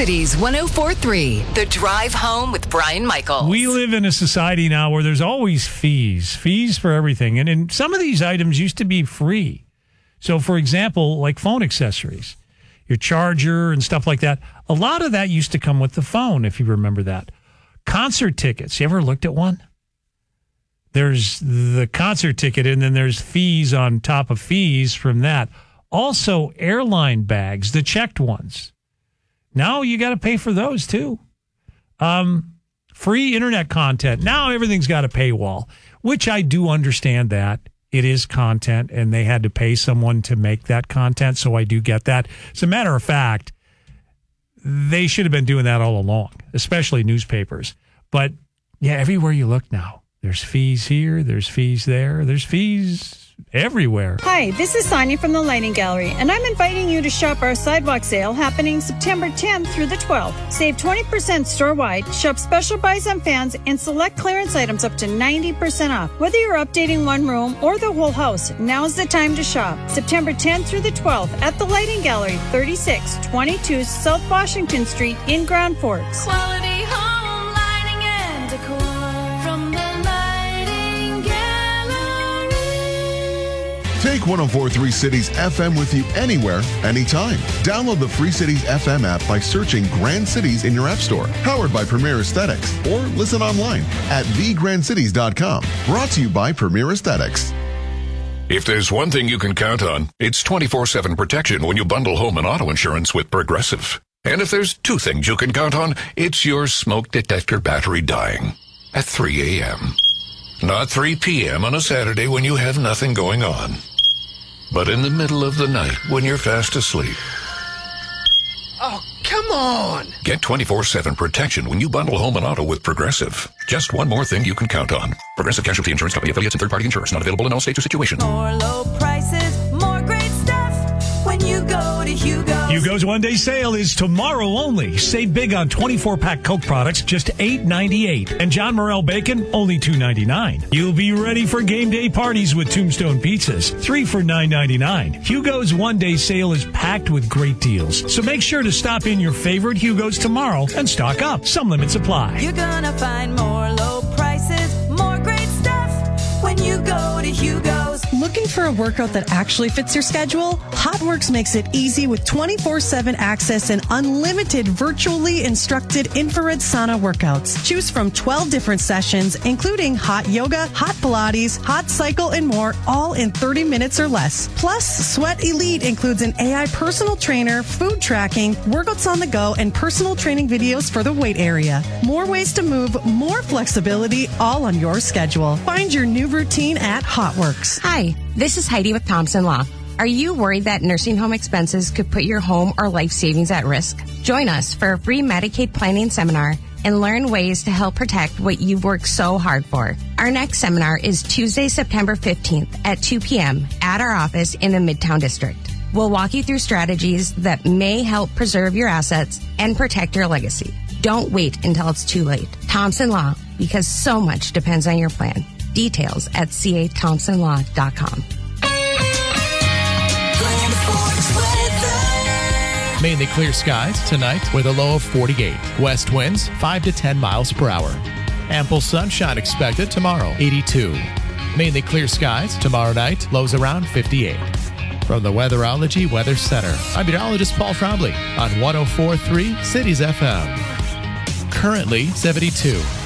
Cities 104.3, The Drive Home with Brian Michaels. We live in a society now where there's always fees for everything. And some of these items used to be free. So, for example, like phone accessories, your charger and stuff like that. A lot of that used to come with the phone, if you remember that. Concert tickets. You ever looked at one? There's the concert ticket, and then there's fees on top of fees from that. Also, airline bags, the checked ones. Now you got to pay for those, too. Free internet content. Now everything's got a paywall, which I do understand that. It is content, and they had to pay someone to make that content, so I do get that. As a matter of fact, they should have been doing that all along, especially newspapers. But, yeah, everywhere you look now, there's fees here, there's fees there, there's fees everywhere. Hi, this is Sonia from the Lighting Gallery, and I'm inviting you to shop our sidewalk sale happening September 10th through the 12th. Save 20% store-wide, shop special buys on fans, and select clearance items up to 90% off. Whether you're updating one room or the whole house, now's the time to shop. September 10th through the 12th at the Lighting Gallery, 3622 South Washington Street in Grand Forks. Quality home lighting and decor from the Lighting Gallery. Take 104.3 Cities FM with you anywhere, anytime. Download the free Cities FM app by searching Grand Cities in your app store. Powered by Premier Aesthetics. Or listen online at thegrandcities.com. Brought to you by Premier Aesthetics. If there's one thing you can count on, it's 24/7 protection when you bundle home and auto insurance with Progressive. And if there's two things you can count on, it's your smoke detector battery dying at 3 a.m. Not 3 p.m. on a Saturday when you have nothing going on, but in the middle of the night when you're fast asleep. Oh, come on! Get 24/7 protection when you bundle home and auto with Progressive. Just one more thing you can count on. Progressive Casualty Insurance Company, affiliates, and third-party insurers. Not available in all states or situations. More low prices, more great stuff when you go to Hugo's. Hugo's one-day sale is tomorrow only. Save big on 24-pack Coke products, just $8.98. And John Morrell Bacon, only $2.99. You'll be ready for game day parties with Tombstone Pizzas, 3 for $9.99. Hugo's one-day sale is packed with great deals. So make sure to stop in your favorite Hugo's tomorrow and stock up. Some limits apply. You're gonna find more low prices, more great stuff when you go to Hugo's. Looking for a workout that actually fits your schedule? HotWorks makes it easy with 24/7 access and unlimited virtually instructed infrared sauna workouts. Choose from 12 different sessions, including hot yoga, hot Pilates, hot cycle, and more, all in 30 minutes or less. Plus, Sweat Elite includes an AI personal trainer, food tracking, workouts on the go, and personal training videos for the weight area. More ways to move, more flexibility, all on your schedule. Find your new routine at HotWorks. Hi, this is Heidi with Thompson Law. Are you worried that nursing home expenses could put your home or life savings at risk? Join us for a free Medicaid planning seminar and learn ways to help protect what you've worked so hard for. Our next seminar is Tuesday, September 15th at 2 p.m. at our office in the Midtown District. We'll walk you through strategies that may help preserve your assets and protect your legacy. Don't wait until it's too late. Thompson Law, because so much depends on your plan. Details at cathompsonlaw.com. Mainly clear skies tonight with a low of 48. West winds 5 to 10 miles per hour. Ample sunshine expected tomorrow, 82. Mainly clear skies tomorrow night, lows around 58. From the Weatherology Weather Center, I'm meteorologist Paul Trombley on 104.3 Cities FM. Currently 72.